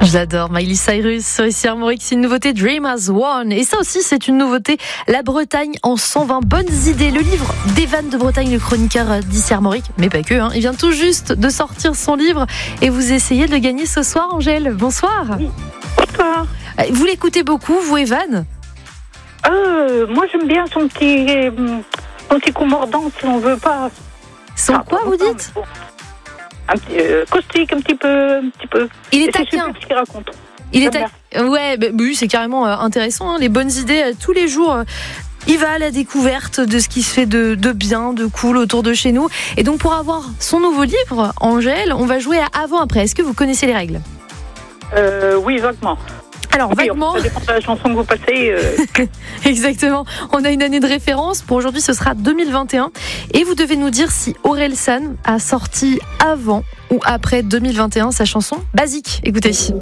Je l'adore, Miley Cyrus sur ici Armorique, c'est une nouveauté Dream as One. Et ça aussi, c'est une nouveauté, La Bretagne en 120 bonnes idées. Le livre d'Evan de Bretagne, le chroniqueur d'ici Armorique, mais pas que. Il vient tout juste de sortir son livre et vous essayez de le gagner ce soir, Angèle. Bonsoir. Oui. Bonsoir. Vous l'écoutez beaucoup, vous, Evan ? Moi, j'aime bien son petit coup mordant, si on veut pas. Son quoi, vous dites ? Un petit caustique, un petit peu. Il est Et taquin. c'est ce qu'il raconte. Il est taquin. Ouais, oui, c'est carrément intéressant. Les bonnes idées tous les jours. Il va à la découverte de ce qui se fait de bien, de cool autour de chez nous. Et donc, pour avoir son nouveau livre, Angèle, on va jouer à avant-après. Est-ce que vous connaissez les règles ? Oui, vaguement. Alors, vaguement. Ça dépend de la chanson que vous passez. Exactement. On a une année de référence. Pour aujourd'hui, ce sera 2021. Et vous devez nous dire si Orelsan a sorti avant ou après 2021 sa chanson Basique. Écoutez.